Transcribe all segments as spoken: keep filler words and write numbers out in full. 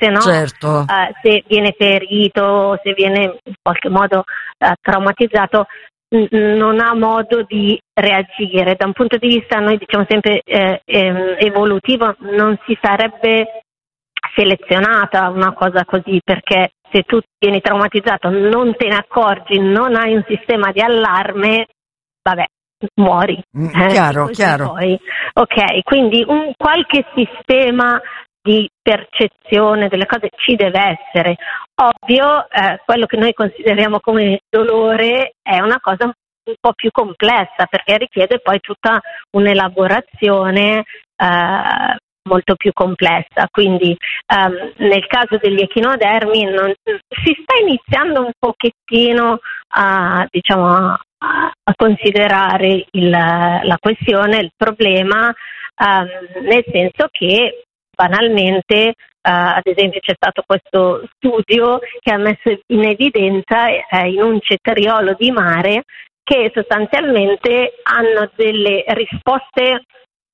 se no, certo. uh, se viene ferito, se viene in qualche modo uh, traumatizzato, n- non ha modo di reagire. Da un punto di vista, noi diciamo sempre eh, eh, evolutivo, non si sarebbe selezionata una cosa così, perché se tu vieni traumatizzato, non te ne accorgi, non hai un sistema di allarme, vabbè, muori. Mm, eh, chiaro, così chiaro. Poi. Ok, quindi un qualche sistema di percezione delle cose ci deve essere. Ovvio, eh, quello che noi consideriamo come dolore è una cosa un po' più complessa, perché richiede poi tutta un'elaborazione eh, molto più complessa. Quindi um, nel caso degli echinodermi non, si sta iniziando un pochettino a, diciamo, a, a considerare il, la questione, il problema, um, nel senso che banalmente, uh, ad esempio, c'è stato questo studio che ha messo in evidenza eh, in un cetriolo di mare che sostanzialmente hanno delle risposte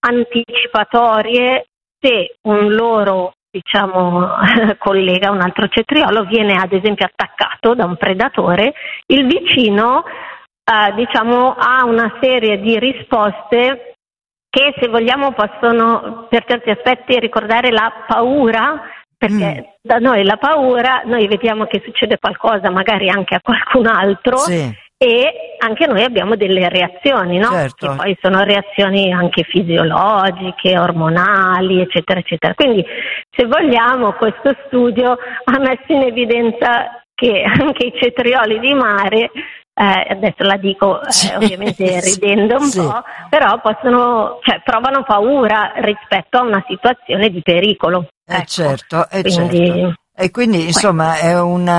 anticipatorie se un loro, diciamo, collega, un altro cetriolo, viene ad esempio attaccato da un predatore, il vicino eh, diciamo ha una serie di risposte che, se vogliamo, possono per certi aspetti ricordare la paura, perché mm. da noi la paura, noi vediamo che succede qualcosa magari anche a qualcun altro, sì. E anche noi abbiamo delle reazioni, no? Certo. Che poi sono reazioni anche fisiologiche, ormonali, eccetera, eccetera. Quindi, se vogliamo, questo studio ha messo in evidenza che anche i cetrioli di mare, eh, adesso la dico eh, sì, ovviamente ridendo un sì. po', però possono, cioè, provano paura rispetto a una situazione di pericolo. Eh ecco. certo, eh quindi, certo. E quindi insomma è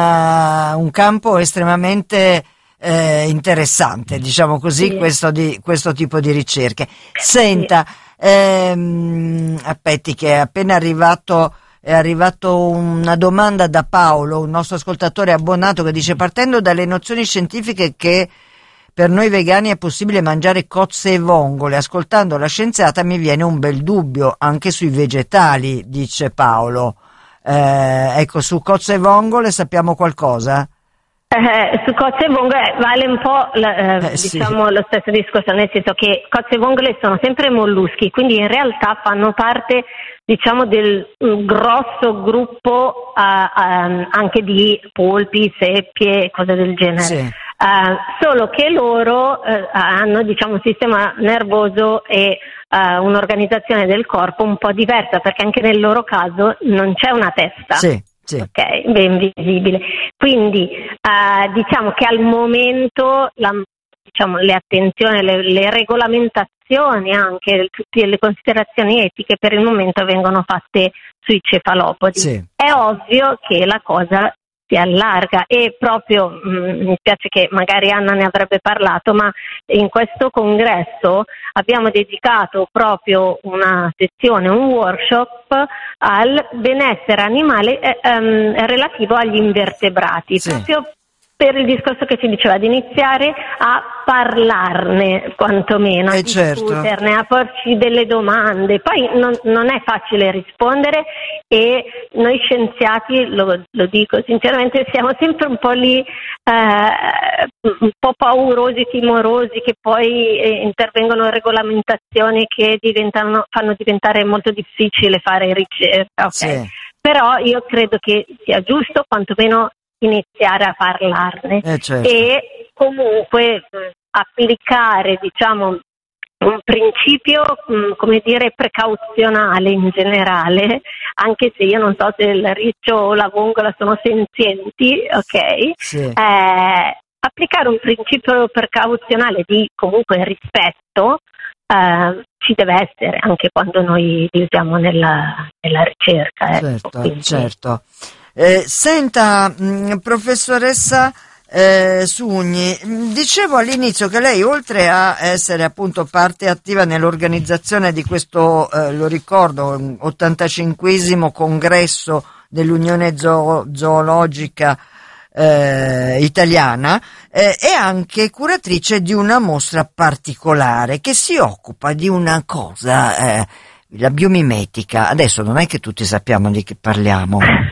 una, un campo estremamente eh, interessante, diciamo così, sì. questo, di, questo tipo di ricerche. Senta, sì. ehm, aspetti che è appena arrivato, è arrivato una domanda da Paolo, un nostro ascoltatore abbonato, che dice: partendo dalle nozioni scientifiche che per noi vegani è possibile mangiare cozze e vongole, ascoltando la scienziata mi viene un bel dubbio anche sui vegetali, dice Paolo. Eh, ecco, su cozze e vongole sappiamo qualcosa? Eh, su cozze e vongole vale un po' la, eh, Eh, sì. diciamo lo stesso discorso, nel senso che cozze e vongole sono sempre molluschi, quindi in realtà fanno parte, diciamo, del um, grosso gruppo uh, um, anche di polpi, seppie, cose del genere. Sì. Uh, solo che loro uh, hanno, diciamo, un sistema nervoso e uh, un'organizzazione del corpo un po' diversa, perché anche nel loro caso non c'è una testa. Sì. Sì. Ok, ben visibile. Quindi uh, diciamo che al momento la, diciamo, le attenzioni, le, le regolamentazioni, anche tutte le considerazioni etiche per il momento vengono fatte sui cefalopodi. Sì. È ovvio che la cosa si allarga e proprio mh, mi spiace che magari Anna ne avrebbe parlato, ma in questo congresso abbiamo dedicato proprio una sezione, un workshop al benessere animale eh, ehm, relativo agli invertebrati, sì. proprio per il discorso che si diceva, di iniziare a parlarne, quantomeno, eh a discuterne, certo. a porci delle domande. Poi non, non è facile rispondere e noi scienziati, lo, lo dico sinceramente, siamo sempre un po' lì, eh, un po' paurosi, timorosi, che poi eh, intervengono regolamentazioni che diventano, fanno diventare molto difficile fare ricerca. Okay? Sì. Però io credo che sia giusto quantomeno iniziare a parlarne eh certo. e comunque mh, applicare, diciamo, un principio mh, come dire precauzionale in generale, anche se io non so se il riccio o la vongola sono senzienti, ok? Sì. Eh, applicare un principio precauzionale di comunque rispetto eh, ci deve essere anche quando noi li usiamo nella, nella ricerca. Certo, ecco, quindi. certo. Eh, senta, mh, professoressa eh, Sugni, dicevo all'inizio che lei, oltre a essere appunto parte attiva nell'organizzazione di questo, eh, lo ricordo, ottantacinquesimo congresso dell'Unione Zoo- Zoologica eh, Italiana, eh, è anche curatrice di una mostra particolare che si occupa di una cosa, eh, la biomimetica. Adesso non è che tutti sappiamo di che parliamo.